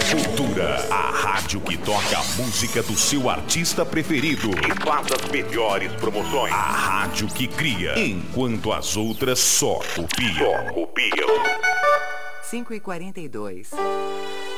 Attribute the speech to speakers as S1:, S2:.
S1: Cultura, a rádio que toca a música do seu artista preferido e faz as melhores promoções. A rádio que cria, enquanto as outras só copiam.
S2: 5h42.